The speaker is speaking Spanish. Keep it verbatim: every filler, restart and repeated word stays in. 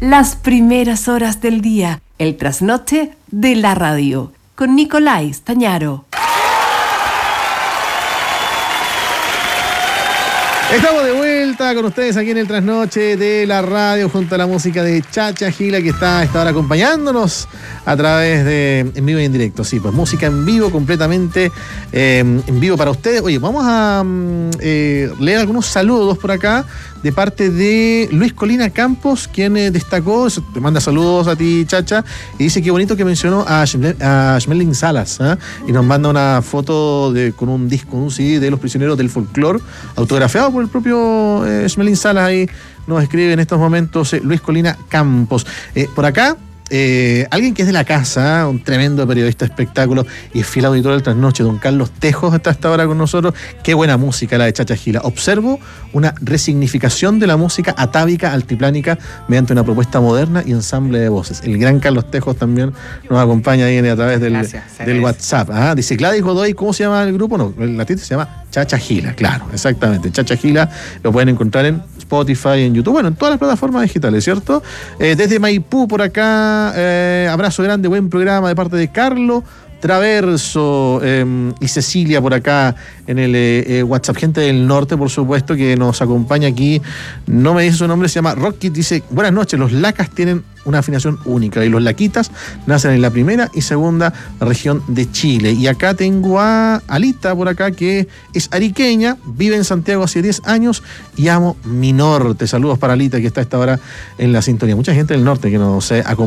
las primeras horas del día, el trasnoche de la radio, con Nicolai Stañaro. Estamos de vuelta con ustedes aquí en el trasnoche de la radio junto a la música de Chacha Gila, que está a esta hora acompañándonos a través de en vivo y en directo. Sí, pues música en vivo, completamente eh, en vivo para ustedes. Oye, vamos a eh, leer algunos saludos por acá de parte de Luis Colina Campos, quien eh, destacó, te manda saludos a ti, Chacha, y dice que bonito que mencionó a, Shmel, a Shmelin Salas, ¿eh? Y nos manda una foto de, con un disco, con un C D de Los Prisioneros del Folclore, autografiado por el propio eh, Shmelin Salas. Ahí nos escribe en estos momentos eh, Luis Colina Campos. Eh, por acá, Eh, alguien que es de la casa, un tremendo periodista de espectáculos y fiel auditor del Trasnoche, don Carlos Tejos, está hasta ahora con nosotros. Qué buena música la de Chacha Gila. Observo una resignificación de la música atávica altiplánica mediante una propuesta moderna y ensamble de voces. El gran Carlos Tejos también nos acompaña ahí a través del, Gracias, del WhatsApp. Ah, dice Gladys Godoy, ¿cómo se llama el grupo? No, el latino se llama Chacha Gila, claro, exactamente. Chacha Gila lo pueden encontrar en Spotify, en YouTube, bueno, en todas las plataformas digitales, ¿cierto? Eh, desde Maipú, por acá, eh, abrazo grande, buen programa de parte de Carlos Traverso eh, y Cecilia por acá en el eh, WhatsApp. Gente del norte, por supuesto, que nos acompaña aquí. No me dice su nombre, se llama Rocky. Dice, buenas noches, los lacas tienen una afinación única y los laquitas nacen en la primera y segunda región de Chile. Y acá tengo a Alita por acá, que es ariqueña, vive en Santiago hace diez años y amo mi norte. Saludos para Alita, que está a esta hora en la sintonía. Mucha gente del norte que nos eh, acompaña.